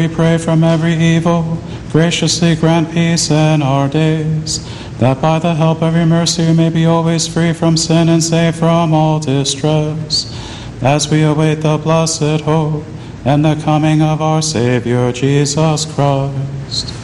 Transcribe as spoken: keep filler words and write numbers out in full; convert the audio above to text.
We pray from every evil, graciously grant peace in our days, that by the help of your mercy we may be always free from sin and safe from all distress, as we await the blessed hope and the coming of our Savior Jesus Christ.